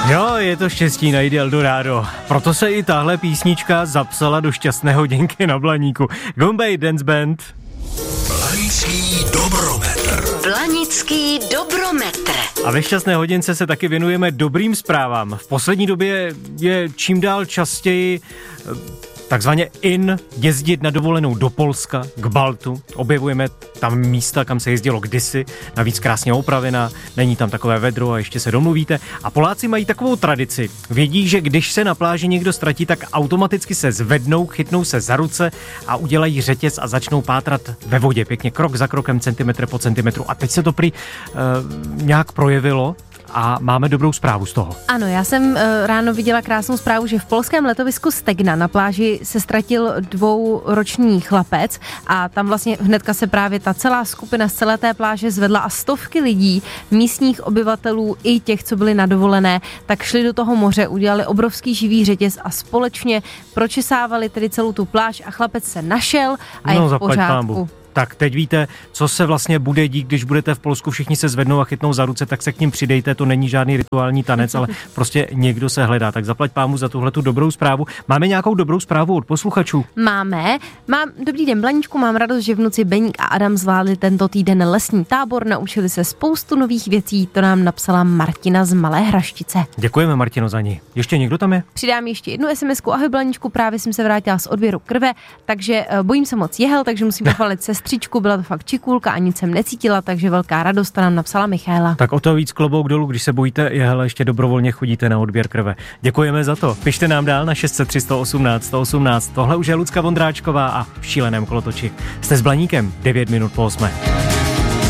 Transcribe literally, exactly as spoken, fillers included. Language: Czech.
Jo, je to štěstí najít Eldorado. Proto se i tahle písnička zapsala do šťastné hodinky na Blaníku. Gombay Dance Band. Blanický dobrometr. Blanický dobrometr. A ve šťastné hodince se taky věnujeme dobrým zprávám. V poslední době je čím dál častěji takzvaně in jezdit na dovolenou do Polska, k Baltu. Objevujeme tam místa, kam se jezdilo kdysi, navíc krásně opravená, není tam takové vedro a ještě se domluvíte. A Poláci mají takovou tradici. Vědí, že když se na pláži někdo ztratí, tak automaticky se zvednou, chytnou se za ruce a udělají řetěz a začnou pátrat ve vodě. Pěkně krok za krokem, centimetr po centimetru. A teď se to prý uh, nějak projevilo. A máme dobrou zprávu z toho. Ano, já jsem uh, ráno viděla krásnou zprávu, že v polském letovisku Stegna na pláži se ztratil dvouroční chlapec a tam vlastně hnedka se právě ta celá skupina z celé té pláže zvedla a stovky lidí, místních obyvatelů i těch, co byli na dovolené, tak šli do toho moře, udělali obrovský živý řetěz a společně pročesávali tedy celou tu pláž a chlapec se našel a no, je v pořádku. Tak teď víte, co se vlastně bude dít, když budete v Polsku, všichni se zvednou a chytnou za ruce, tak se k ním přidejte, to není žádný rituální tanec, ale prostě někdo se hledá. Tak zaplať pámu za tuhletu dobrou zprávu. Máme nějakou dobrou zprávu od posluchačů? Máme. Mám dobrý den, Blaničku, mám radost, že vnuci Beník a Adam zvládli tento týden lesní tábor, naučili se spoustu nových věcí, to nám napsala Martina z Malé Hraštice. Děkujeme, Martino, za ní. Ještě někdo tam je? Přidám ještě jednu SMSku. Ahoj Blaničku, právě jsem se vrátila z odběru krve, takže bojím se moc jehel, takže musím pochválit sestřičku, byla to fakt čikulka a nic jsem necítila, takže velká radost, to nám napsala Michaela. Tak o to víc klobouk dolů, když se bojíte jehel, ještě dobrovolně chodíte na odběr krve. Děkujeme za to. Pište nám dál na šest set tři sto osmnáct sto osmnáct. Tohle už je Lucka Vondráčková a v šíleném kolotoči. Jste s Blaníkem, devět minut po osmé.